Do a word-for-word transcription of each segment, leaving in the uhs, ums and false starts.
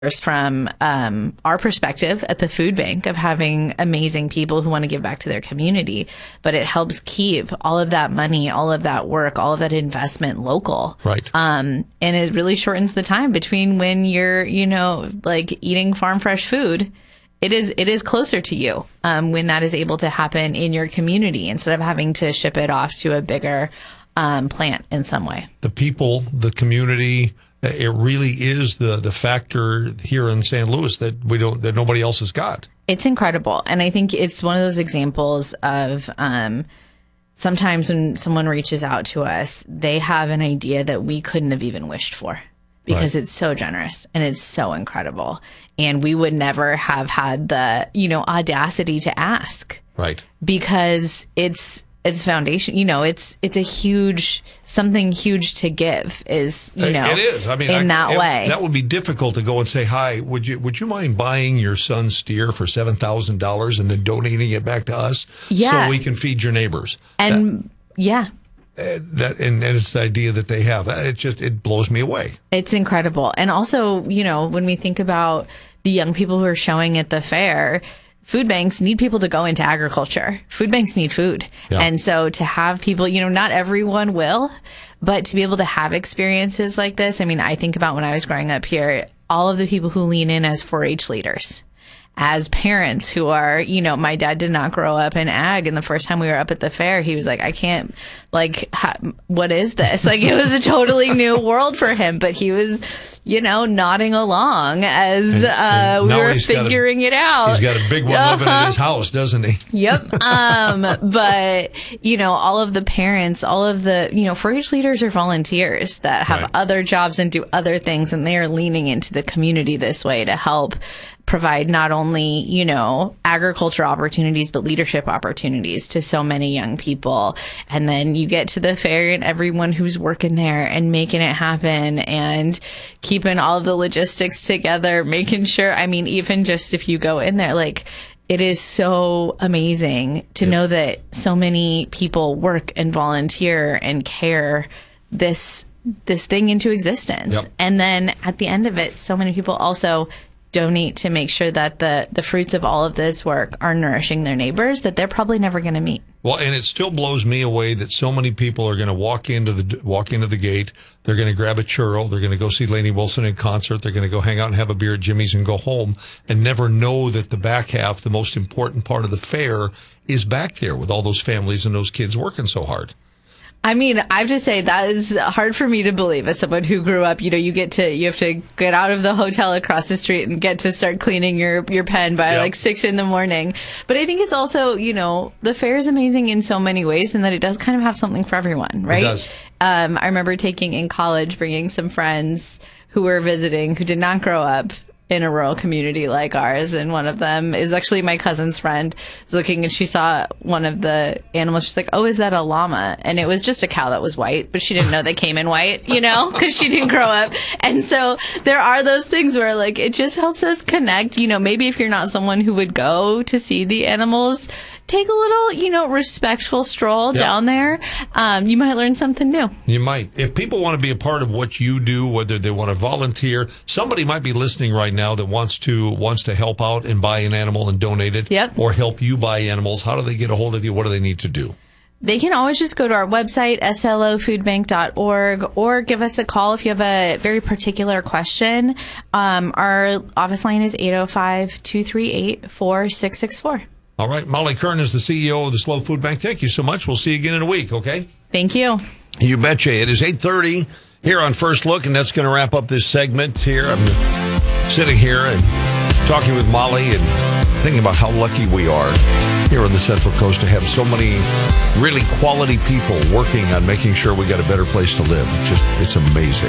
from um, our perspective at the food bank of having amazing people who want to give back to their community, but it helps keep all of that money, all of that work, all of that investment local. Right. Um, and it really shortens the time between when you're, you know, like eating farm fresh food. It is it is closer to you um, when that is able to happen in your community instead of having to ship it off to a bigger um, plant in some way. The people, the community. It really is the, the factor here in Saint Louis that we don't that nobody else has got. It's incredible, and I think it's one of those examples of um, sometimes when someone reaches out to us, they have an idea that we couldn't have even wished for because right. It's so generous and it's so incredible, and we would never have had the you know audacity to ask, right? Because it's. It's foundation, you know, it's it's a huge, something huge to give is, you know, it is. I mean, in I, that it, way. That would be difficult to go and say, hi, would you would you mind buying your son's steer for seven thousand dollars and then donating it back to us yeah. so we can feed your neighbors? And that, yeah. Uh, that and, and it's the idea that they have. It just, it blows me away. It's incredible. And also, you know, when we think about the young people who are showing at the fair, food banks need people to go into agriculture. Food banks need food. Yeah. And so to have people, you know, not everyone will, but to be able to have experiences like this. I mean, I think about when I was growing up here, all of the people who lean in as four H leaders, as parents who are, you know, my dad did not grow up in ag. And the first time we were up at the fair, he was like, I can't, like, ha- what is this? Like, it was a totally new world for him. But he was, you know, nodding along as and, uh, and we were figuring a, it out. He's got a big one uh-huh. living in his house, doesn't he? Yep. Um, but, you know, all of the parents, all of the, you know, four H leaders are volunteers that have right. other jobs and do other things. And they are leaning into the community this way to help provide not only, you know, agriculture opportunities, but leadership opportunities to so many young people. And then you get to the fair and everyone who's working there and making it happen and keeping all of the logistics together, making sure, I mean, even just if you go in there, like, it is so amazing to yep. know that so many people work and volunteer and care this, this thing into existence. Yep. And then at the end of it, so many people also donate to make sure that the, the fruits of all of this work are nourishing their neighbors that they're probably never going to meet. Well, and it still blows me away that so many people are going to walk into the walk into the gate. They're going to grab a churro. They're going to go see Lainey Wilson in concert. They're going to go hang out and have a beer at Jimmy's and go home and never know that the back half, the most important part of the fair, is back there with all those families and those kids working so hard. I mean, I have to say that is hard for me to believe as someone who grew up, you know, you get to, you have to get out of the hotel across the street and get to start cleaning your, your pen by yep. like six in the morning. But I think it's also, you know, the fair is amazing in so many ways and that it does kind of have something for everyone, right? It does. Um, I remember taking in college, bringing some friends who were visiting who did not grow up in a rural community like ours, and one of them is actually my cousin's friend was looking and she saw one of the animals. She's like, oh, is that a llama? And it was just a cow that was white, but she didn't know they came in white, you know, because she didn't grow up. And so there are those things where like it just helps us connect, you know, maybe if you're not someone who would go to see the animals, take a little, you know, respectful stroll yep. down there. Um, you might learn something new. You might. If people want to be a part of what you do, whether they want to volunteer, somebody might be listening right now that wants to wants to help out and buy an animal and donate it, yep. or help you buy animals. How do they get a hold of you? What do they need to do? They can always just go to our website, S L O food bank dot org, or give us a call if you have a very particular question. Um, our office line is eight oh five, two three eight, four six six four. All right. Molly Kern is the C E O of the SLO Food Bank. Thank you so much. We'll see you again in a week, okay? Thank you. You betcha. It is eight thirty here on First Look, and that's going to wrap up this segment here. I'm sitting here and talking with Molly and thinking about how lucky we are here on the Central Coast to have so many really quality people working on making sure we got a better place to live. It's just, it's amazing.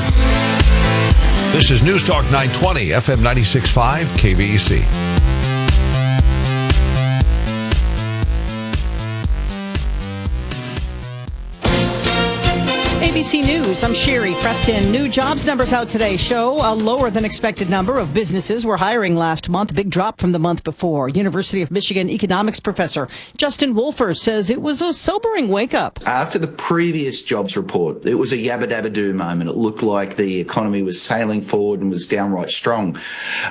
This is News Talk nine twenty, F M ninety-six point five, K V E C. A B A C News, I'm Sherry Preston. New jobs numbers out today show a lower than expected number of businesses were hiring last month, a big drop from the month before. University of Michigan economics professor Justin Wolfers says it was a sobering wake-up. After the previous jobs report, it was a yabba-dabba-doo moment. It looked like the economy was sailing forward and was downright strong.